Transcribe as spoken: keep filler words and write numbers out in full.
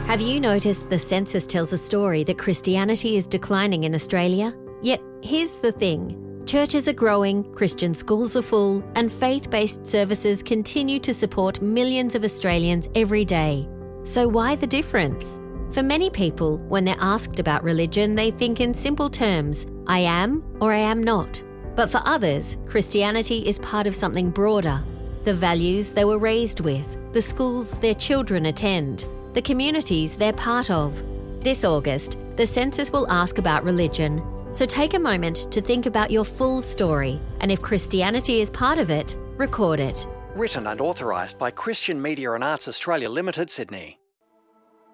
Have you noticed the census tells a story that Christianity is declining in Australia? Yet, here's the thing. Churches are growing, Christian schools are full, and faith-based services continue to support millions of Australians every day. So why the difference? For many people, when they're asked about religion, they think in simple terms, I am or I am not. But for others, Christianity is part of something broader. The values they were raised with, the schools their children attend, the communities they're part of. This August, the census will ask about religion. So take a moment to think about your full story, and if Christianity is part of it, record it. Written and authorised by Christian Media and Arts Australia Limited, Sydney.